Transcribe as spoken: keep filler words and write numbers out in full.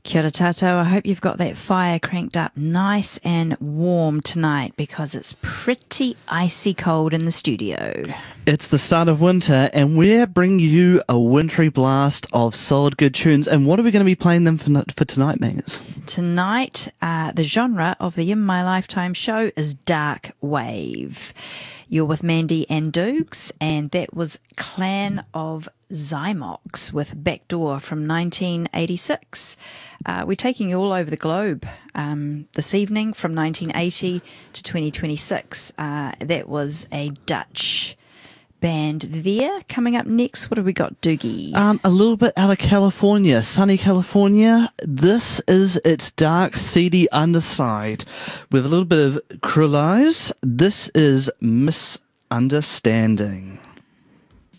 Kia ora tātou. I hope you've got that fire cranked up nice and warm tonight because it's pretty icy cold in the studio. It's the start of winter and we're bringing you a wintry blast of solid good tunes. And what are we going to be playing them for, for tonight, Magnus? Tonight, uh, the genre of the In My Lifetime show is dark wave. You're with Mandy and Dukes, and that was Clan of Zymox with Backdoor from nineteen eighty-six. Uh, we're taking you all over the globe um, this evening from nineteen eighty to twenty twenty-six. Uh, that was a Dutch band there. Coming up next, what have we got, Doogie? Um, a little bit out of California, sunny California. This is its dark, seedy underside with a little bit of cruel eyes. This is Misunderstanding.